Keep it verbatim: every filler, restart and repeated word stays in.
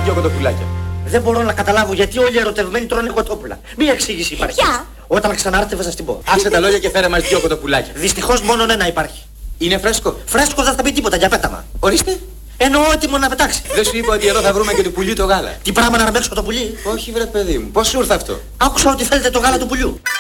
δύο κοτοπουλάκια. Δεν μπορώ να καταλάβω γιατί όλοι οι ερωτευμένοι τρώνε κοτόπουλα. Μία εξήγηση υπάρχει. Ποια? Όταν ξανάρθετε θα σας την πω. Άσε τα λόγια και φέρε μας δύο κοτοπουλάκια. Δυστυχώς μόνο ένα υπάρχει. Είναι φρέσκο. Φρέσκο δεν θα πει τίποτα για πέταμα. Ορίστε. Εννοώ έτοιμο να πετάξει. Δεν σου είπα ότι εδώ θα βρούμε και του πουλιού το γάλα. Τι πράγμα να ρεμπέξω το πουλί. Όχι βρε παιδί μου. Πώς σου ήρθε αυτό? Άκουσα ότι θέλετε το γάλα του πουλιού.